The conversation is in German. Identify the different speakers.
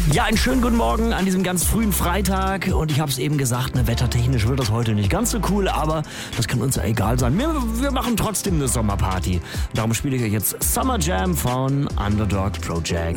Speaker 1: Ja, einen schönen guten Morgen an diesem ganz frühen Freitag. Und ich habe es eben gesagt, wettertechnisch wird das heute nicht ganz so cool, aber das kann uns ja egal sein. Wir machen trotzdem eine Sommerparty. Darum spiele ich euch jetzt Summer Jam von Underdog Project.